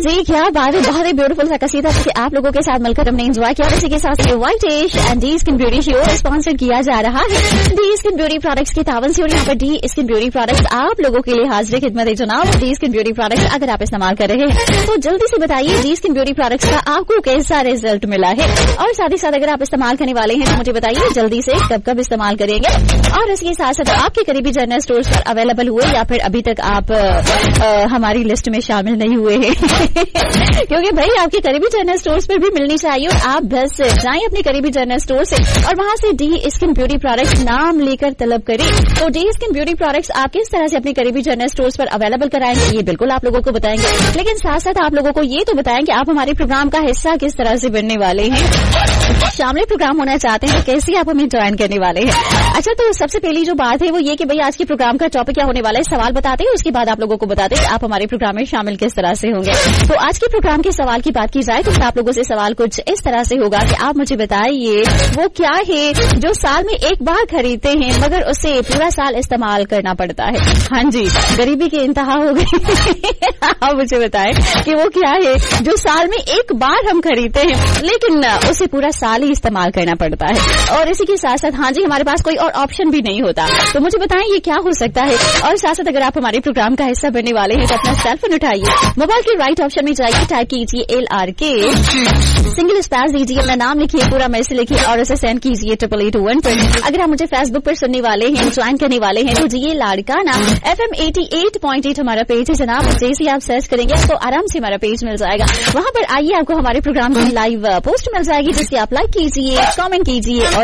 जी क्या बात है, बहुत ही ब्यूटीफुल सा कसीदा कि आप लोगों के साथ मिलकर हमने एंजॉय किया। इसी के साथ ये whitish and D skin beauty show sponsor किया जा रहा है डी स्किन ब्यूटी प्रोडक्ट्स की तावन से। और यहाँ पर डी स्किन ब्यूटी प्रोडक्ट्स आप लोगों के लिए हाजिर खिदमत है जनाब। डी स्किन ब्यूटी प्रोडक्ट्स अगर आप इस्तेमाल कर रहे हैं तो जल्दी से बताइए डी स्किन ब्यूटी प्रोडक्ट्स का आपको कैसा रिजल्ट मिला है, और साथ ही साथ अगर आप इस्तेमाल करने वाले हैं तो मुझे बताइए जल्दी से कब कब इस्तेमाल करेंगे। और इसके साथ साथ आपके करीबी जनरल स्टोर्स पर अवेलेबल हुए या फिर अभी तक आप हमारी लिस्ट में शामिल नहीं हुए हैं क्योंकि भाई आपके करीबी जनरल स्टोर्स पर भी मिलनी चाहिए। और आप बस जाएं अपने करीबी जनरल स्टोर से और वहां से डी स्किन ब्यूटी प्रोडक्ट्स नाम लेकर तलब करें। तो डी स्किन ब्यूटी प्रोडक्ट्स आप किस तरह से अपने करीबी जनरल स्टोर्स पर अवेलेबल कराएंगे ये बिल्कुल आप लोगों को बताएंगे, लेकिन साथ साथ आप लोगों को ये तो बताएं कि आप हमारे प्रोग्राम का हिस्सा किस तरह से बनने वाले हैं। शामिल प्रोग्राम होना चाहते हैं तो कैसे आप हमें ज्वाइन करने वाले हैं। अच्छा, तो सबसे पहली जो बात है वो ये कि भाई आज के प्रोग्राम का टॉपिक क्या होने वाला है, सवाल बताते हैं, उसके बाद आप लोगों को बताते हैं कि आप हमारे प्रोग्राम में शामिल किस तरह से होंगे। तो आज के प्रोग्राम के सवाल की बात की जाए तो आप लोगों से सवाल कुछ इस तरह से होगा कि आप मुझे बताइए वो क्या है जो साल में एक बार खरीदते हैं मगर उसे पूरा साल इस्तेमाल करना पड़ता है। हाँ जी, गरीबी की इंतहा हो गई आप मुझे बताएं कि वो क्या है जो साल में एक बार हम खरीदते हैं लेकिन उसे पूरा साल ही इस्तेमाल करना पड़ता है। और इसी के साथ साथ हाँ जी हमारे पास कोई और ऑप्शन भी नहीं होता, तो मुझे बताएं ये क्या हो सकता है। और साथ साथ अगर आप हमारे प्रोग्राम का हिस्सा बनने वाले हैं तो अपना सेल फोन उठाइए, मोबाइल के राइट ऑप्शन में जाइए, टाइप कीजिए LRK, सिंगल स्पेस दीजिए, अपना नाम लिखिए, पूरा मैसेज लिखिए और उसे सेंड कीजिए 8881 पर। अगर आप मुझे फेसबुक पर सुनने वाले हैं, ज्वाइन करने वाले हैं तो जी लाड़काना FM 88.8 हमारा पेज है जनाब। जैसे आप सर्च करेंगे तो आराम से हमारा पेज मिल जाएगा, वहां पर आइए आपको हमारे प्रोग्राम की लाइव पोस्ट मिल जाएगी जिससे आप लाइक कीजिए, कमेंट कीजिए और